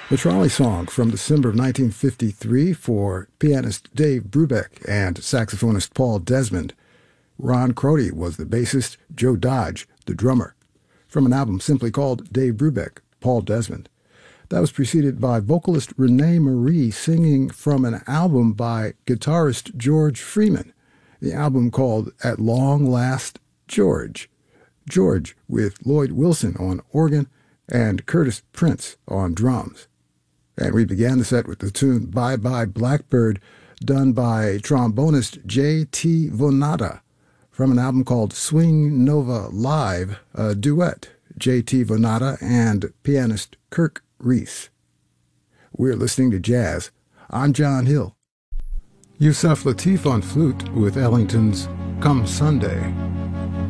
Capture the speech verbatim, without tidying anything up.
The Trolley Song from December of nineteen fifty-three for pianist Dave Brubeck and saxophonist Paul Desmond. Ron Crotty was the bassist, Joe Dodge, the drummer, from an album simply called Dave Brubeck, Paul Desmond. That was preceded by vocalist Renee Marie singing from an album by guitarist George Freeman, the album called At Long Last, George. George with Lloyd Wilson on organ and Curtis Prince on drums. And we began the set with the tune Bye Bye Blackbird, done by trombonist J T Vonata from an album called Swing Nova Live, a duet, J T Vonata and pianist Kirk Reese. We're listening to jazz. I'm John Hill. Yusef Lateef on flute with Ellington's Come Sunday.